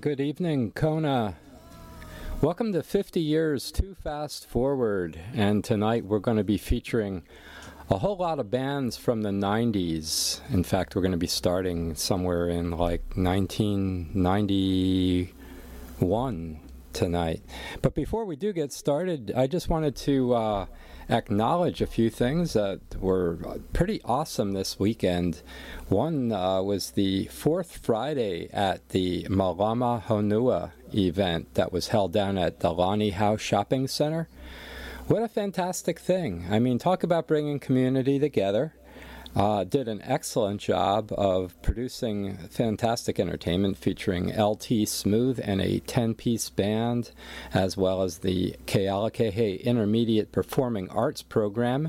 Good evening, Kona. Welcome to 50 Years Too Fast Forward. And tonight we're going to be featuring a whole lot of bands from the 90s. In fact, we're going to be starting somewhere in like 1991 tonight. But before we do get started, I just wanted to acknowledge a few things that were pretty awesome this weekend. One was the fourth Friday at the Malama Honua event that was held down at the Lani House Shopping Center. What a fantastic thing. I mean, talk about bringing community together. Did an excellent job of producing fantastic entertainment featuring LT Smooth and a 10-piece band, as well as the Kealakehe Intermediate Performing Arts Program.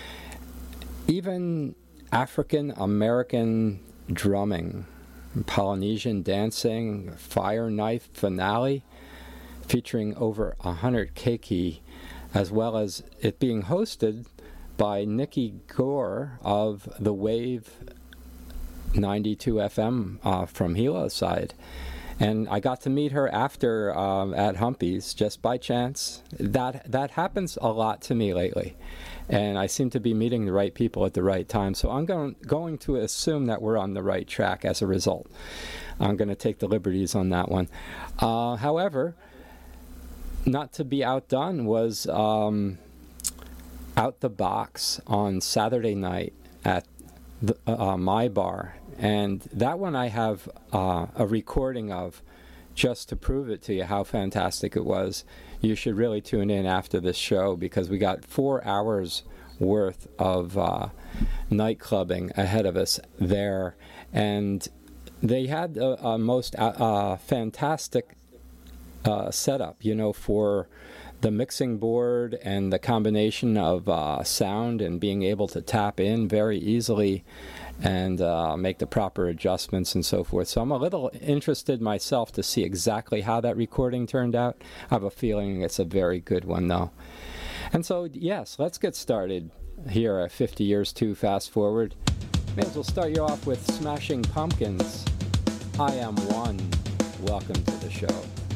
Even African American drumming, Polynesian dancing, Fire Knife finale featuring over 100 keiki, as well as it being hosted by Nikki Gore of the Wave 92 FM from Hilo side. And I got to meet her after at Humpy's just by chance. That happens a lot to me lately. And I seem to be meeting the right people at the right time. So I'm going to assume that we're on the right track as a result. I'm going to take the liberties on that one. However, not to be outdone was Out the Box on Saturday night at my bar. And that one I have a recording of just to prove it to you how fantastic it was. You should really tune in after this show because we got 4 hours worth of night clubbing ahead of us there. And they had a most fantastic setup, you know, for the mixing board and the combination of sound and being able to tap in very easily and make the proper adjustments and so forth. So I'm a little interested myself to see exactly how that recording turned out. I have a feeling it's a very good one, though. And so, yes, let's get started here at 50 Years Too Fast Forward. May as well start you off with Smashing Pumpkins. I Am One. Welcome to the show.